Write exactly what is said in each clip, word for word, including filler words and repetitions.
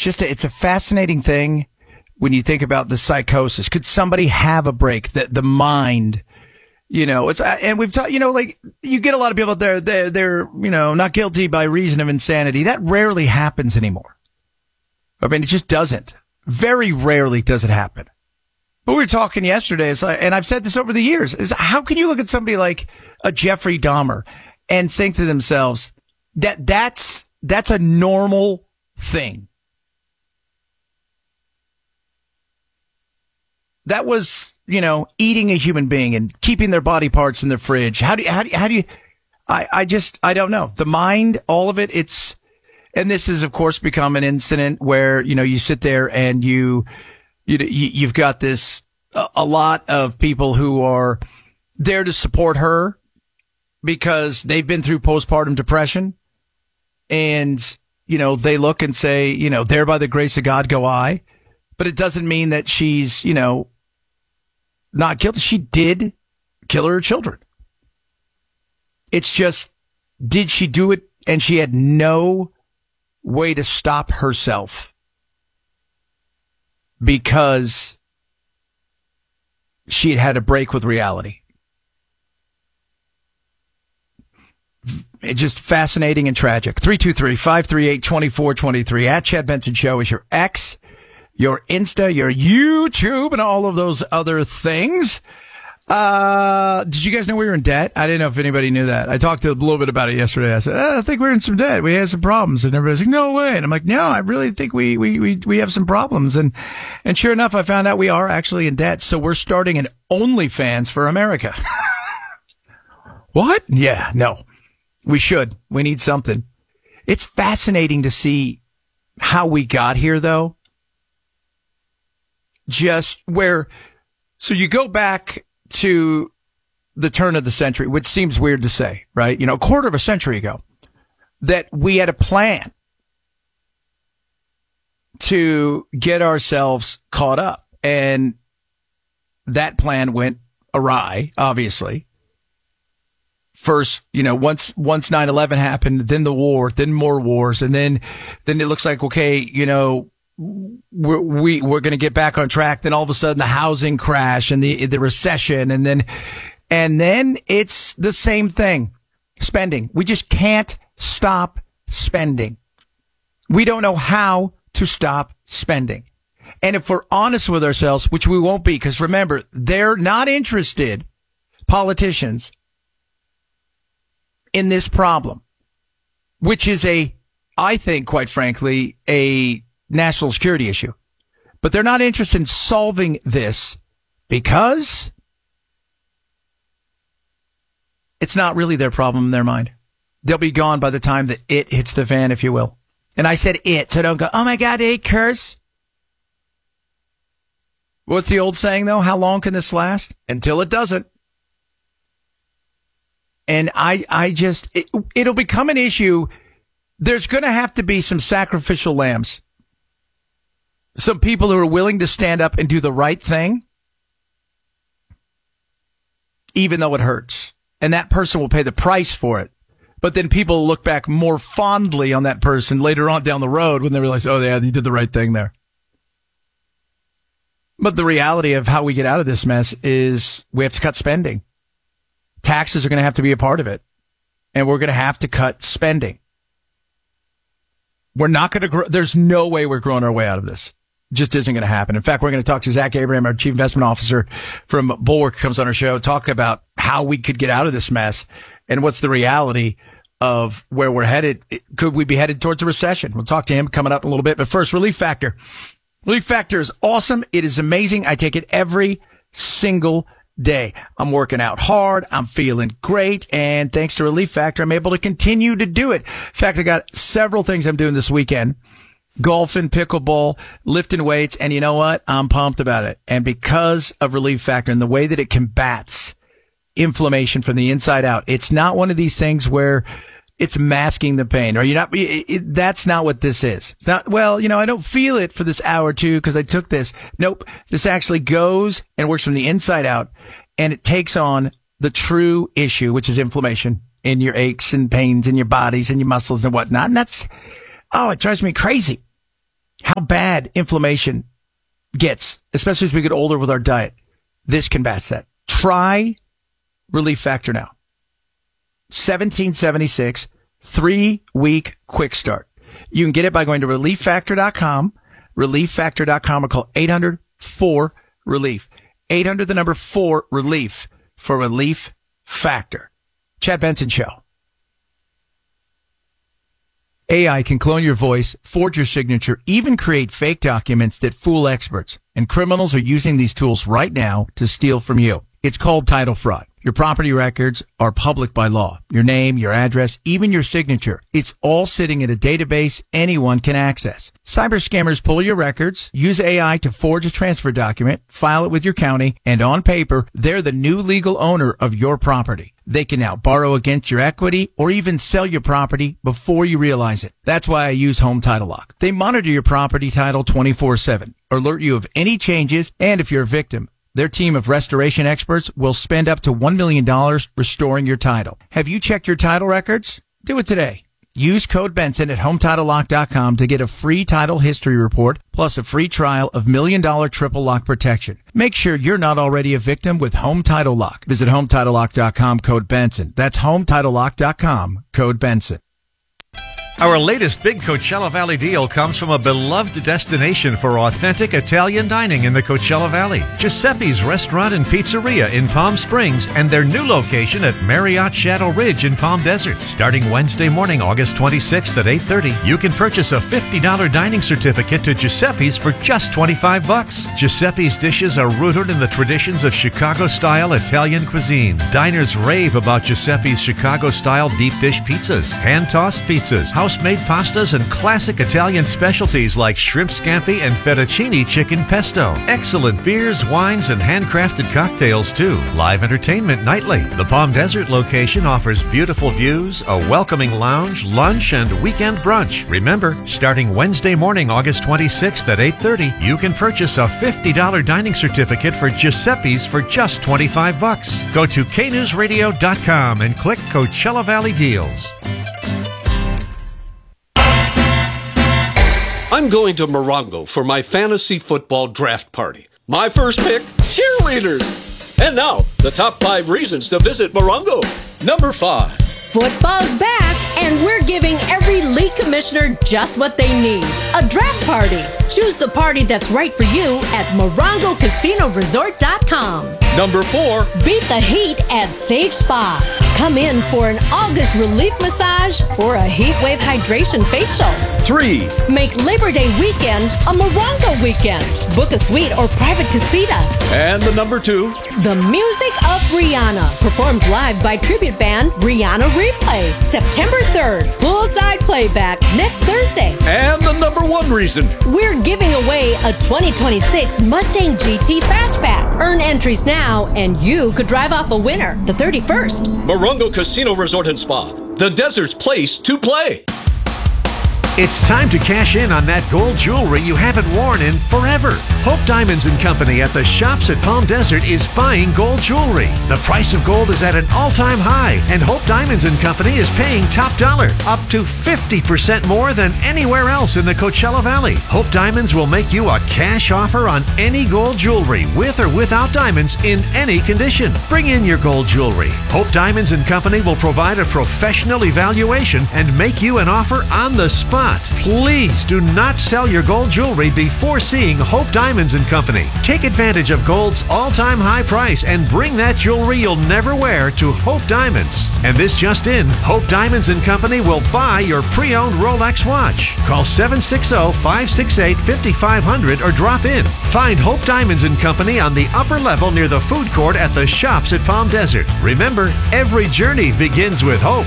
just a, it's a fascinating thing when you think about the psychosis. Could somebody have a break? The the mind, you know, it's and we've talked, you know, like you get a lot of people out there, they're, they're you know not guilty by reason of insanity. That rarely happens anymore. I mean, it just doesn't. Very rarely does it happen. But we were talking yesterday, it's like, and I've said this over the years, is how can you look at somebody like a Jeffrey Dahmer and think to themselves that that's, that's a normal thing? That was, you know, eating a human being and keeping their body parts in the fridge. How do you, how do you, how do you, I, I just, I don't know. The mind, all of it, it's, and this has, of course, become an incident where, you know, you sit there and you, You, you've got this, a lot of people who are there to support her because they've been through postpartum depression. And, you know, they look and say, you know, there by the grace of God go I. But it doesn't mean that she's, you know, not guilty. She did kill her children. It's just, did she do it? And she had no way to stop herself. Because she had had a break with reality. It's just fascinating and tragic. three two three, five three eight, two four two three. At Chad Benson Show is your X, your Insta, your YouTube, and all of those other things. Uh, did you guys know we were in debt? I didn't know if anybody knew that. I talked a little bit about it yesterday. I said, oh, I think we're in some debt. We had some problems. And everybody's like, no way. And I'm like, no, I really think we, we, we, we have some problems. And, and sure enough, I found out we are actually in debt. So we're starting an OnlyFans for America. What? Yeah, no, we should. We need something. It's fascinating to see how we got here, though. Just where, so you go back to the turn of the century, which seems weird to say, right? You know, a quarter of a century ago, that we had a plan to get ourselves caught up. And that plan went awry, obviously. First, you know, once, once nine eleven happened, then the war, then more wars. And then, then it looks like, okay, you know, we're, we, we're going to get back on track. Then all of a sudden the housing crash and the, the recession. And then, and then it's the same thing. Spending. We just can't stop spending. We don't know how to stop spending. And if we're honest with ourselves, which we won't be, because remember, they're not interested, politicians, in this problem, which is a, I think, quite frankly, a national security issue. But they're not interested in solving this because it's not really their problem in their mind. They'll be gone by the time that it hits the fan, if you will. And I said it, so don't go, oh my God, it curse. What's the old saying, though? How long can this last? Until it doesn't. And I, I just, it, it'll become an issue. There's going to have to be some sacrificial lambs. Some people who are willing to stand up and do the right thing, even though it hurts. And that person will pay the price for it. But then people will look back more fondly on that person later on down the road when they realize, oh, yeah, they did the right thing there. But the reality of how we get out of this mess is we have to cut spending. Taxes are going to have to be a part of it. And we're going to have to cut spending. We're not going to grow. There's no way we're growing our way out of this. Just isn't going to happen. In fact, we're going to talk to Zach Abraham, our chief investment officer from Bulwark, comes on our show, talk about how we could get out of this mess and what's the reality of where we're headed. Could we be headed towards a recession? We'll talk to him coming up in a little bit. But first, Relief Factor. Relief Factor is awesome. It is amazing. I take it every single day. I'm working out hard. I'm feeling great. And thanks to Relief Factor, I'm able to continue to do it. In fact, I got several things I'm doing this weekend. Golfing, pickleball, lifting weights. And you know what? I'm pumped about it. And because of Relief Factor and the way that it combats inflammation from the inside out, it's not one of these things where it's masking the pain, or you're not, it, it, that's not what this is. It's not, well, you know, I don't feel it for this hour or two because I took this. Nope. This actually goes and works from the inside out, and it takes on the true issue, which is inflammation in your aches and pains in your bodies and your muscles and whatnot. And that's, oh, it drives me crazy. how bad inflammation gets, especially as we get older with our diet. This combats that. Try Relief Factor now. seventeen seventy-six, three-week quick start. You can get it by going to relief factor dot com, relief factor dot com, or call eight hundred four relief. eight hundred, the number four, relief for Relief Factor. Chad Benson Show. A I can clone your voice, forge your signature, even create fake documents that fool experts. And criminals are using these tools right now to steal from you. It's called title fraud. Your property records are public by law. Your name, your address, even your signature. It's all sitting in a database anyone can access. Cyber scammers pull your records, use A I to forge a transfer document, file it with your county, and on paper, they're the new legal owner of your property. They can now borrow against your equity or even sell your property before you realize it. That's why I use Home Title Lock. They monitor your property title twenty-four seven, alert you of any changes, and if you're a victim, their team of restoration experts will spend up to one million dollars restoring your title. Have you checked your title records? Do it today. Use code Benson at home title lock dot com to get a free title history report plus a free trial of million dollar triple lock protection. Make sure you're not already a victim with Home Title Lock. Visit home title lock dot com, code Benson. That's home title lock dot com, code Benson. Our latest big Coachella Valley deal comes from a beloved destination for authentic Italian dining in the Coachella Valley. Giuseppe's Restaurant and Pizzeria in Palm Springs and their new location at Marriott Shadow Ridge in Palm Desert. Starting Wednesday morning, August twenty-sixth at eight thirty, you can purchase a fifty dollars dining certificate to Giuseppe's for just twenty-five bucks. Giuseppe's dishes are rooted in the traditions of Chicago-style Italian cuisine. Diners rave about Giuseppe's Chicago-style deep dish pizzas, hand-tossed pizzas, house-made pastas, and classic Italian specialties like shrimp scampi and fettuccine chicken pesto. Excellent beers, wines, and handcrafted cocktails, too. Live entertainment nightly. The Palm Desert location offers beautiful views, a welcoming lounge, lunch, and weekend brunch. Remember, starting Wednesday morning, August twenty-sixth at eight thirty, you can purchase a fifty dollars dining certificate for Giuseppe's for just twenty-five bucks. Go to k news radio dot com and click Coachella Valley Deals. I'm going to Morongo for my fantasy football draft party. My first pick, cheerleaders. And now, the top five reasons to visit Morongo. Number five. Football's back, and we're giving every league commissioner just what they need. A draft party. Choose the party that's right for you at morongo casino resort dot com. Number four. Beat the heat at Sage Spa. Come in for an August relief massage or a heat wave hydration facial. Three. Make Labor Day weekend a Morongo weekend. Book a suite or private casita. And the number two. The music of Rihanna. Performed live by tribute band Rihanna Replay. September third. Poolside playback next Thursday. And the number one reason. We're giving away a twenty twenty-six Mustang G T Fastback. Earn entries now and you could drive off a winner the thirty-first. Morongo Casino Resort and Spa. The desert's place to play. It's time to cash in on that gold jewelry you haven't worn in forever. Hope Diamonds and Company at the Shops at Palm Desert is buying gold jewelry. The price of gold is at an all-time high, and Hope Diamonds and Company is paying top dollar, up to fifty percent more than anywhere else in the Coachella Valley. Hope Diamonds will make you a cash offer on any gold jewelry, with or without diamonds, in any condition. Bring in your gold jewelry. Hope Diamonds and Company will provide a professional evaluation and make you an offer on the spot. Please do not sell your gold jewelry before seeing Hope Diamonds and Company. Take advantage of gold's all-time high price and bring that jewelry you'll never wear to Hope Diamonds. And this just in, Hope Diamonds and Company will buy your pre-owned Rolex watch. Call seven six zero, five six eight, five five zero zero or drop in. Find Hope Diamonds and Company on the upper level near the food court at the Shops at Palm Desert. Remember, every journey begins with hope.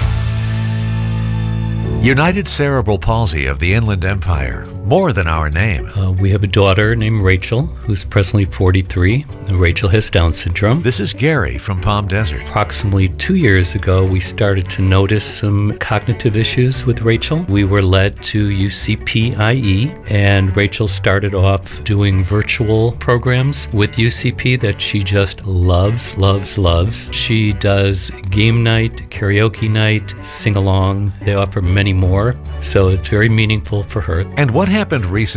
United Cerebral Palsy of the Inland Empire. More than our name. Uh, we have a daughter named Rachel, who's presently forty-three. Rachel has Down syndrome. This is Gary from Palm Desert. Approximately two years ago, we started to notice some cognitive issues with Rachel. We were led to U C P I E, and Rachel started off doing virtual programs with U C P that she just loves, loves, loves. She does game night, karaoke night, sing-along. They offer many more, so it's very meaningful for her. And what happened recently.